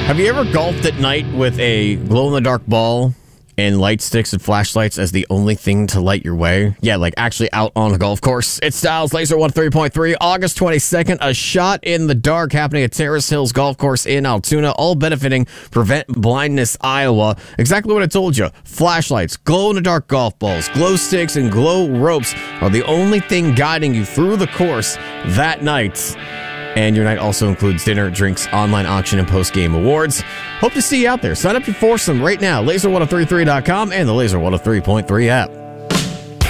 Have you ever golfed at night with a glow-in-the-dark ball and light sticks and flashlights as the only thing to light your way? Yeah, like actually out on a golf course. It's Styles Laser 103.3, August 22nd, a shot in the dark happening at Terrace Hills Golf Course in Altoona, all benefiting Prevent Blindness Iowa. Exactly what I told you. Flashlights, glow-in-the-dark golf balls, glow sticks, and glow ropes are the only thing guiding you through the course that night. And your night also includes dinner, drinks, online auction, and post-game awards. Hope to see you out there. Sign up for some right now. Laser1033.com and the Laser 103.3 app.